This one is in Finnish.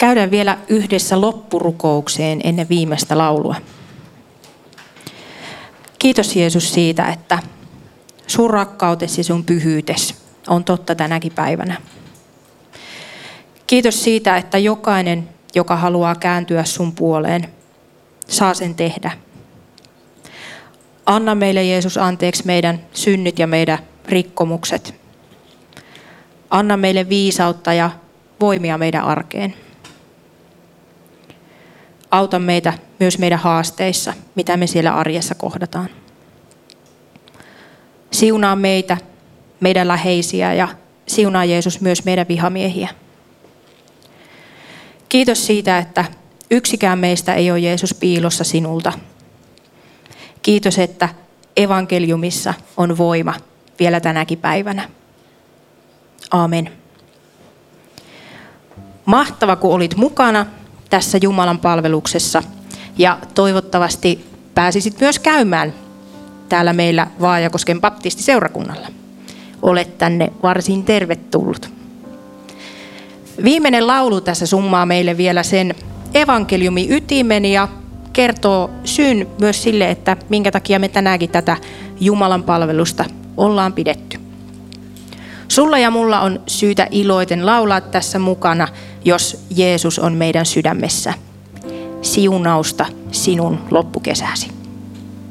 Käydään vielä yhdessä loppurukoukseen ennen viimeistä laulua. Kiitos Jeesus siitä, että sun rakkautesi, sun pyhyytes on totta tänäkin päivänä. Kiitos siitä, että jokainen, joka haluaa kääntyä sun puoleen, saa sen tehdä. Anna meille Jeesus anteeksi meidän synnit ja meidän rikkomukset. Anna meille viisautta ja voimia meidän arkeen. Auta meitä myös meidän haasteissa, mitä me siellä arjessa kohdataan. Siunaa meitä, meidän läheisiä ja siunaa Jeesus myös meidän vihamiehiä. Kiitos siitä, että yksikään meistä ei ole Jeesus piilossa sinulta. Kiitos, että evankeliumissa on voima vielä tänäkin päivänä. Aamen. Mahtava, kun olit mukana tässä Jumalan palveluksessa ja toivottavasti pääsisit myös käymään täällä meillä Vaajakosken baptistiseurakunnalla. Olet tänne varsin tervetullut. Viimeinen laulu tässä summaa meille vielä sen evankeliumin ytimen ja kertoo syyn myös sille, että minkä takia me tänäänkin tätä Jumalan palvelusta ollaan pidetty. Sulla ja mulla on syytä iloiten laulaa tässä mukana, jos Jeesus on meidän sydämessä. Siunausta sinun loppukesäsi.